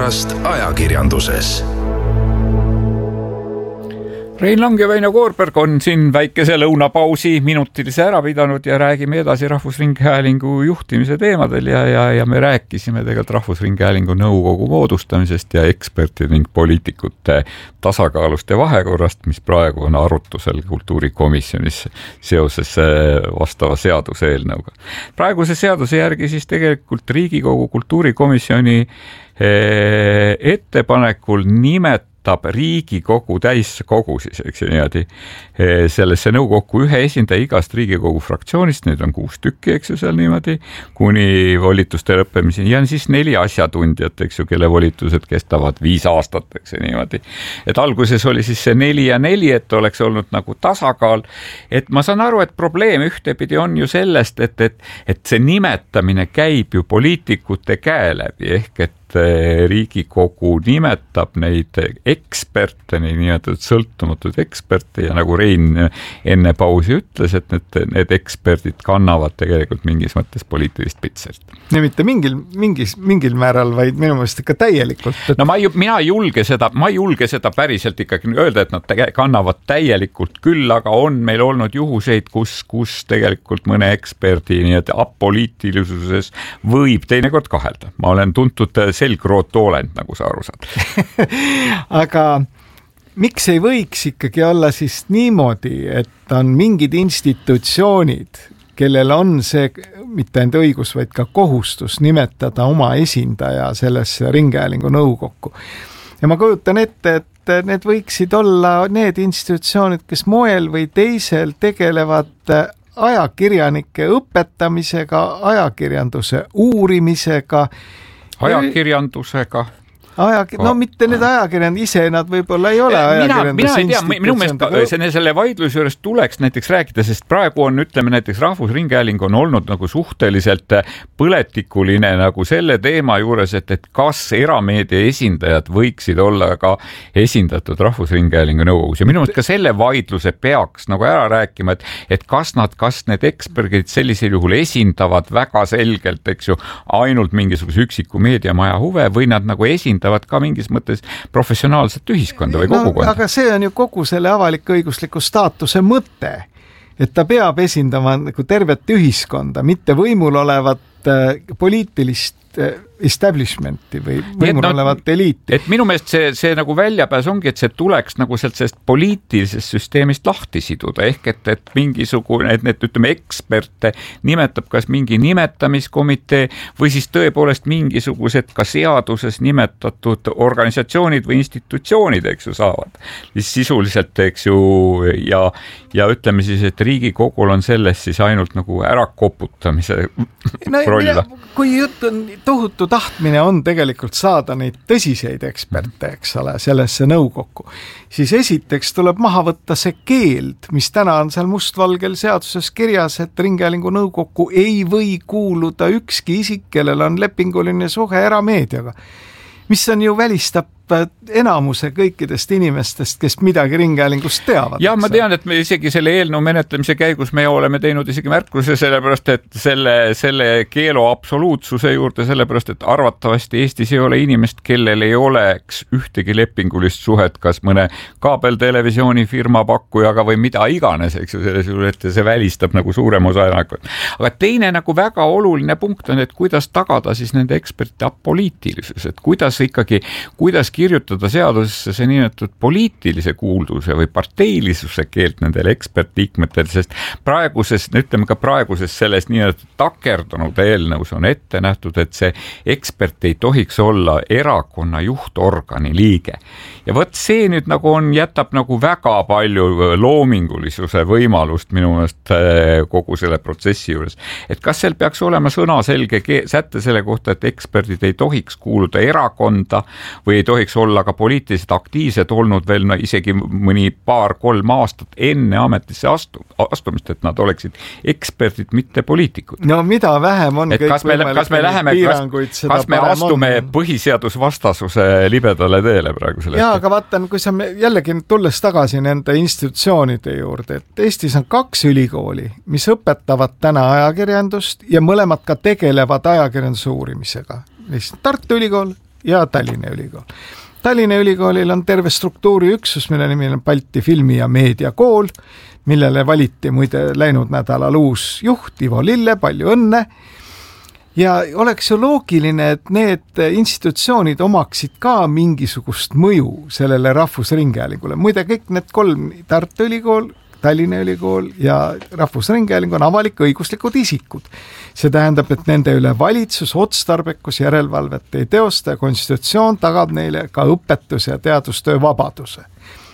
olukorrast ajakirjanduses. Rein Lang ja Väino Koorberg on siin väikese lõunapausi minutilise ära pidanud ja räägime edasi Rahvusringhäälingu juhtimise teemadel ja me rääkisime tegelikult Rahvusringhäälingu nõukogu moodustamisest ja ekspertide ning poliitikute tasakaalust ja vahekorrast, mis praegu on arutusel kultuurikomisjonis seoses vastava seaduse eelnõuga. Praeguse seaduse järgi siis tegelikult Riigikogu kultuurikomisjoni ettepanekul nimetab Riigikogu täiskogu siis, eks ju niimoodi, sellesse nõukokku ühe esindaja igast Riigikogu fraktsioonist, need on 6 tükki, eks ju seal niimoodi, kuni volituste lõppemiseni, ja siis 4 asjatundjat, eks ju, kelle volitused kestavad 5 aastat, eks ju niimoodi. Et alguses oli siis see 4 ja 4, et oleks olnud nagu tasakaal, et ma saan aru, et probleem ühtepidi on ju sellest, et see nimetamine käib ju poliitikute käe läbi, ehk et Riigikogu nimetab neid eksperte, nii-öelda sõltumatud eksperte ja nagu Rein enne pausi ütles, et need eksperdid kannavad tegelikult mingis mõttes poliitilist pitselt. Ja mitte mingil määral, vaid minu meelest ikka täielikult. No ma ei julge seda päriselt ikkagi öelda, et nad kannavad täielikult küll, aga on meil olnud juhuseid, kus tegelikult mõne eksperdi nii-öelda apoliitilisuses võib teinekord kahelda. Ma olen tuntud selgroot olend, nagu sa aru saad. Aga miks ei võiks ikkagi olla siis niimoodi, et on mingid institutsioonid, kellel on see mitte ainult õigus, vaid ka kohustus nimetada oma esindaja sellesse Ringhäälingu nõukokku. Ja ma kujutan ette, et need võiksid olla need institutsioonid, kes moel või teisel tegelevad ajakirjanike õpetamisega, ajakirjanduse uurimisega, ajakirjandusega. No mitte need ajakirjand ise, nad võib-olla ei ole ajakirjandusinstitutsioon. Minu meelest selle vaidluse juures tuleks näiteks rääkida, sest praegu on, ütleme näiteks Rahvusringhääling on olnud nagu suhteliselt põletikuline nagu selle teema juures, et kas erameedia esindajad võiksid olla ka esindatud Rahvusringhäälingu nõukogus. Ja minu meelest ka selle vaidluse peaks nagu ära rääkima, et kas need eksperdid sellisel juhul esindavad väga selgelt, eks ju, ainult mingisuguse üksiku meediamaja huve või nad nagu esindavad ka mingis mõttes professionaalset ühiskonda või kogukonda. Aga see on ju kogu selle avalik-õigusliku staatuse mõte, et ta peab esindama nagu tervet ühiskonda, mitte võimul olevat poliitilist establishmenti või võimul olevat eliiti. Et minu meelest see nagu väljapääs ongi, et see tuleks nagu sellest poliitilisest süsteemist lahti siduda, ehk et mingisugune, et ütleme eksperte nimetab kas mingi nimetamiskomitee või siis tõepoolest mingisugused ka seaduses nimetatud organisatsioonid või institutsioonid, eks ju, saavad. Sisuliselt, eks ju, ja ütleme siis, et Riigikogul on selles siis ainult nagu ära koputamise roll. Kui jutt on tohutu tahtmine on tegelikult saada neid tõsiseid eksperte, eks ole, sellesse nõukokku, siis esiteks tuleb maha võtta see keeld, mis täna on seal mustvalgel seaduses kirjas, et Ringhäälingu nõukokku ei või kuuluda ükski isik, kellel on lepinguline suhe erameediaga, mis on ju välistab enamuse kõikidest inimestest, kes midagi Ringhäälingust teavad. Ja ma tean, et me isegi selle eelnõu menetlemise käigus me oleme teinud isegi märkuse sellepärast, et selle keelu absoluutsuse juurde, sellepärast, et arvatavasti Eestis ei ole inimest, kellel ei oleks ühtegi lepingulist suhet, kas mõne kaabeltelevisioonifirma pakkujaga või mida iganes, eks ju, selles juurde, et see välistab nagu suurem osa elanikkond. Aga teine nagu väga oluline punkt on, et kuidas tagada siis nende ekspertide apoliitilisus, et kuidas kirjutada seadusesse see nimetatud poliitilise kuulduse või parteilisuse keelt nendel ekspertliikmetel, sest praeguses selles nimetatud takerdunud eelnõus on ette nähtud, et see ekspert ei tohiks olla erakonna juhtorgani liige. Ja võt see nüüd nagu jätab nagu väga palju loomingulisuse võimalust minu meelest kogu selle protsessi juures. Et kas seal peaks olema sõnaselge sätte selle kohta, et eksperdid ei tohiks kuuluda erakonda või ei tohiks olla ka poliitiliselt aktiivsed olnud veel isegi mõni 2-3 aastat enne ametisse astumist, et nad oleksid eksperdid, mitte poliitikud. No mida vähem on kas me astume põhiseadusvastasuse libedale teele praegu selle? Jaa, aga vaatan, kui sa jällegi tulles tagasi nende institutsioonide juurde, et Eestis on 2 ülikooli, mis õpetavad täna ajakirjandust ja mõlemad ka tegelevad ajakirjanduse uurimisega. Tartu Ülikool ja Tallinna Ülikool. Tallinna Ülikoolil on terve struktuuriüksus, mille nimi on Balti Filmi- ja Meediakool, millele valiti muide läinud nädalal uus juht Ivo Lille, palju õnne. Ja oleks ju loogiline, et need institutsioonid omaksid ka mingisugust mõju sellele rahvusringhäälingule. Muide, kõik need 3, Tartu Ülikool, Tallinna Ülikool ja Rahvusringhääling on avalik-õiguslikud isikud. See tähendab, et nende üle valitsus otstarbekus järelevalvet ei teosta ja konstitutsioon tagab neile ka õpetus- ja teadustöö vabaduse.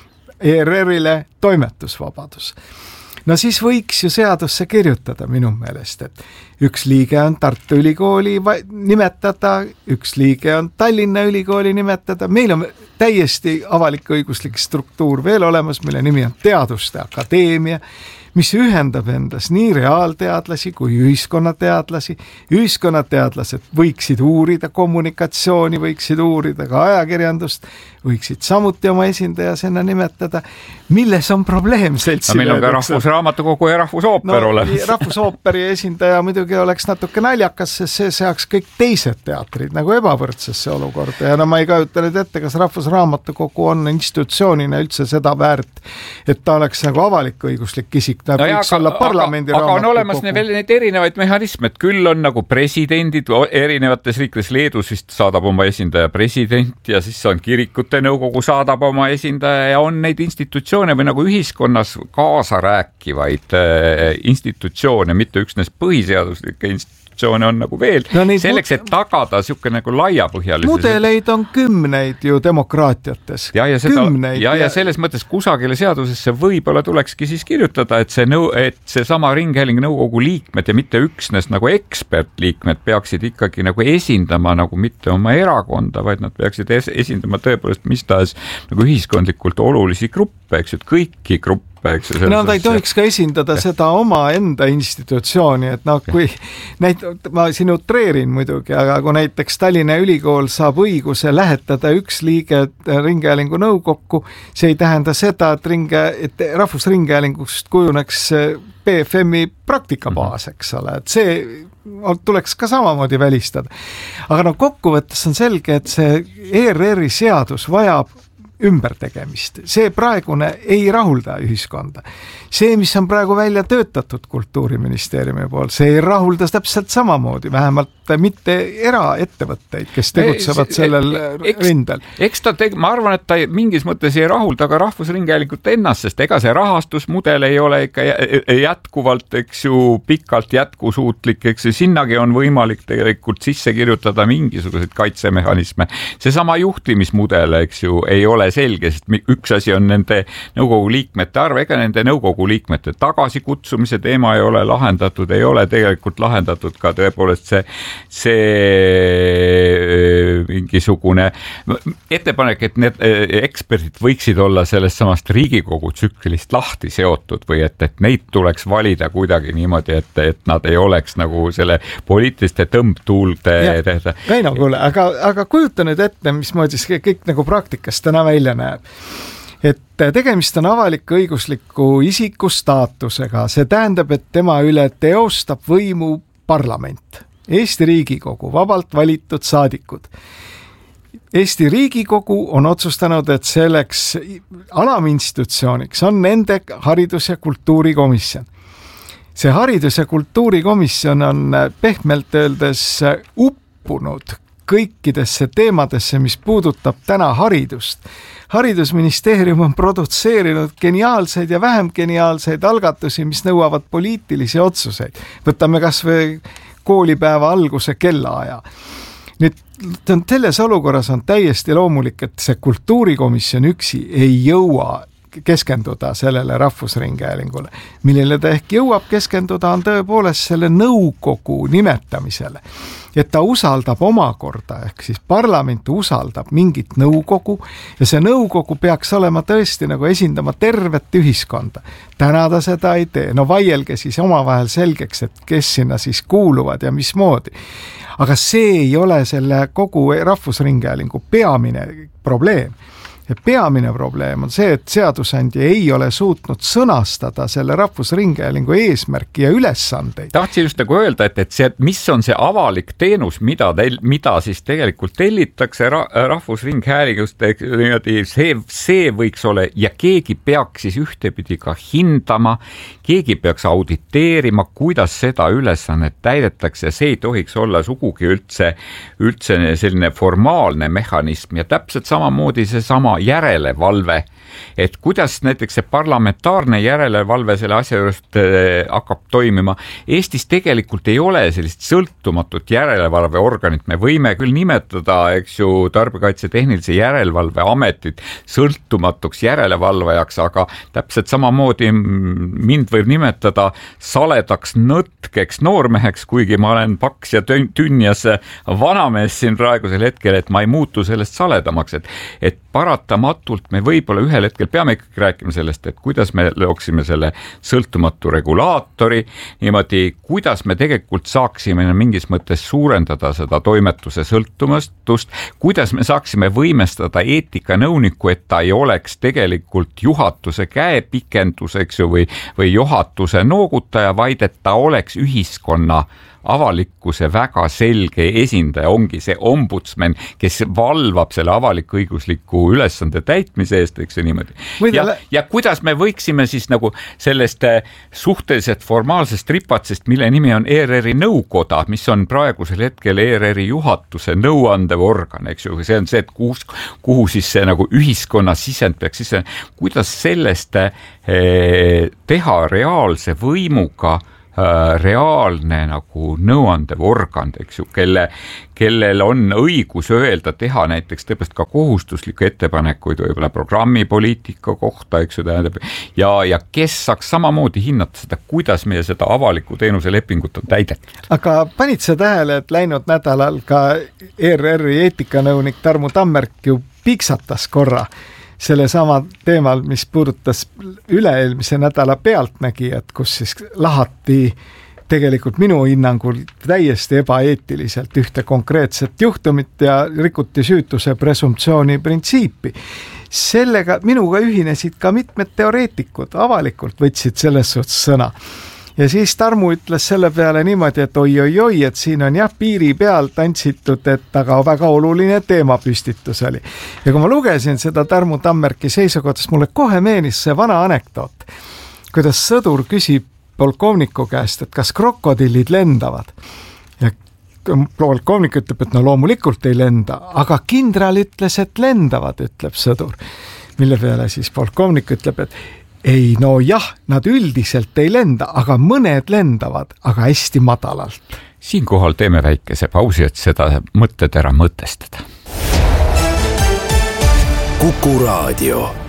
ERR-ile toimetusvabadus. No siis võiks ju seadusse kirjutada minu meelest, et üks liige on Tartu Ülikooli nimetada, üks liige on Tallinna Ülikooli nimetada, meil on täiesti avalik-õiguslik struktuur veel olemas, mille nimi on Teaduste Akadeemia, mis ühendab endas nii reaalteadlasi kui ühiskonnateadlasi. Ühiskonnateadlased võiksid uurida kommunikatsiooni, võiksid uurida ka ajakirjandust, võiksid samuti oma esindaja sinna nimetada. Milles on probleem seltsi? Meil on ka Rahvusraamatukogu ja Rahvusooper olemas. Rahvusooperi esindaja muidugi oleks natuke naljakas, sest see seaks kõik teised teatrid nagu ebavõrdsesse olukorda. Ja ma ei kajuta nüüd ette, kas Rahvusraamatukogu on institutsioonina üldse seda väärt, et ta oleks nagu avalik-õiguslik isik. No ja, aga on olemas veel neid erinevaid mehhanisme, et küll on nagu presidendid erinevates riikides, Leedus vist saadab oma esindaja president ja siis on kirikute nõukogu saadab oma esindaja ja on neid institutsioone või nagu ühiskonnas kaasa rääkivaid institutsioone, mitte üksnes põhiseaduslikke on nagu veel, no selleks, et tagada siuke nagu laiapõhjalisus. Mudeleid on kümneid ju demokraatiates. Ja selles mõttes kusagile seadusesse võib-olla tulekski siis kirjutada, et see sama ringhääling nõukogu liikmed ja mitte üksnes nagu ekspertliikmed peaksid ikkagi nagu esindama nagu mitte oma erakonda, vaid nad peaksid esindama tõepoolest mis tahes nagu ühiskondlikult olulisi gruppe, eks ju, kõiki gruppe. No ta ei tohiks ka esindada seda oma enda institutsiooni, et kui ma siin utreerin muidugi, aga kui näiteks Tallinna Ülikool saab õiguse lähetada üks liige ringhäälingu nõukokku, see ei tähenda seda, et Rahvusringhäälingust kujuneks BFM-i praktikabaas, eks ole, et see tuleks ka samamoodi välistada. Aga kokkuvõttes on selge, et see ERR-i seadus vajab ümbertegemist. See praegune ei rahulda ühiskonda. See, mis on praegu välja töötatud Kultuuriministeeriumi pool, see ei rahulda täpselt samamoodi, vähemalt mitte eraettevõtteid, kes tegutsevad sellel rindel. Ma arvan, et ta mingis mõttes ei rahulda ka Rahvusringhäälingut ennast, sest ega see rahastusmudel ei ole ikka jätkuvalt, eks ju, pikalt jätkusuutlik, eks ju, sinnagi on võimalik tegelikult sisse kirjutada mingisuguseid kaitsemehhanisme. Seesama juhtimismudel, eks ju, ei ole selge, sest üks asi on nende nõukogu liikmete arv, ega nende nõukogu liikmete tagasikutsumise teema ei ole lahendatud, ei ole tegelikult lahendatud ka tõepoolest see mingisugune ettepanek, et need eksperdid võiksid olla sellest samast Riigikogu tsüklist lahti seotud või et neid tuleks valida kuidagi niimoodi, et nad ei oleks nagu selle poliitiliste tõmbtuulde tehta. Väino, kuule, aga kujuta nüüd ette, mismoodi see kõik nagu praktikas täna välja näeb. Et tegemist on avalik-õigusliku isiku staatusega, see tähendab, et tema üle teostab võimu parlament, Eesti Riigikogu, vabalt valitud saadikud. Eesti Riigikogu on otsustanud, et selleks alaminstitutsiooniks on nende haridus- ja kultuurikomisjon. See haridus- ja kultuurikomisjon on pehmelt öeldes uppunud kõikidesse teemadesse, mis puudutab täna haridust. Haridusministeerium on produtseerinud geniaalseid ja vähem geniaalseid algatusi, mis nõuavad poliitilisi otsuseid. Võtame kas või koolipäeva alguse kellaaja. Nüüd selles olukorras on täiesti loomulik, et see kultuurikomisjon üksi ei jõua keskenduda sellele Rahvusringhäälingule. Millele ta ehk jõuab keskenduda on tõepoolest selle nõukogu nimetamisele. Et ta usaldab omakorda, ehk siis parlament usaldab mingit nõukogu ja see nõukogu peaks olema tõesti nagu esindama tervet ühiskonda. Täna ta seda ei tee. No vaielge siis omavahel selgeks, et kes sinna siis kuuluvad ja mismoodi. Aga see ei ole selle kogu Rahvusringhäälingu peamine probleem. Ja peamine probleem on see, et seadusandja ei ole suutnud sõnastada selle rahvusringhäälingu eesmärki ja ülesandeid. Tahtsin just nagu öelda, et see, mis on see avalik teenus, mida siis tegelikult tellitakse rahvusringhäälingust, see võiks olla ja keegi peaks siis ühtepidi ka hindama, keegi peaks auditeerima, kuidas seda ülesannet täidetakse ja see ei tohiks olla sugugi üldse selline formaalne mehhanism ja täpselt samamoodi seesama järelevalve, et kuidas näiteks see parlamentaarne järelevalve selle asja juurest hakkab toimima. Eestis tegelikult ei ole sellist sõltumatut järelevalveorganit, me võime küll nimetada, eks ju, Tarbijakaitse Tehnilise Järelevalve Ametit sõltumatuks järelevalvajaks, aga täpselt samamoodi mind võib nimetada saledaks nõtkeks noormeheks, kuigi ma olen paks ja tünjas vanamees siin praegusel hetkel, et ma ei muutu sellest saledamaks, et paratamatult me võib-olla ühel hetkel peame ikkagi rääkima sellest, et kuidas me looksime selle sõltumatu regulaatori, niimoodi, kuidas me tegelikult saaksime mingis mõttes suurendada seda toimetuse sõltumatust, kuidas me saaksime võimestada eetikanõuniku, et ta ei oleks tegelikult juhatuse käepikendus, eks ju, või juhatuse noogutaja, vaid et ta oleks ühiskonna avalikkuse väga selge esindaja, ongi see ombudsman, kes valvab selle avalik-õigusliku ülesande täitmise eest, eks see niimoodi. Ja kuidas me võiksime siis nagu sellest suhteliselt formaalsest ripatsest, mille nimi on ERR-i nõukoda, mis on praegusel hetkel ERR-i juhatuse nõuandev organ, eks ju, see on see, et kuhu siis see nagu ühiskonna sisend peaks sisse, kuidas sellest teha reaalse võimuga reaalne nagu nõuandev organ, eks ju, kellel on õigus öelda, teha näiteks tõepoolest ka kohustuslikke ettepanekuid võib-olla programmipoliitika kohta, eks ju, tähendab, ja kes saaks samamoodi hinnata seda, kuidas meie seda avaliku teenuse lepingut on täidetud. Aga panid sa tähele, et läinud nädalal ka ERR-i eetikanõunik Tarmu Tammerk ju piksatas korra selle sama teemal, mis puudutas üle-eelmise nädala Pealtnägijat, kus siis lahati tegelikult minu hinnangul täiesti ebaeetiliselt ühte konkreetset juhtumit ja rikuti süütuse presumptsiooni printsiipi. Sellega minuga ühinesid ka mitmed teoreetikud, avalikult võtsid selles suhtes sõna. Ja siis Tarmu ütles selle peale niimoodi, et oi, et siin on jah piiri peal tantsitud, et aga väga oluline teemapüstitus oli. Ja kui ma lugesin seda Tarmu Tammerki seisukohtas, mulle kohe meenis see vana anekdoot, kuidas sõdur küsib polkovniku käest, et kas krokodillid lendavad. Ja polkovnik ütleb, et no loomulikult ei lenda, aga kindral ütles, et lendavad, ütleb sõdur. Mille peale siis polkovnik ütleb, et ei, no jah, nad üldiselt ei lenda, aga mõned lendavad, aga hästi madalalt. Siinkohal teeme väikese pausi, et seda mõtted ära mõtestada. Kuku Raadio.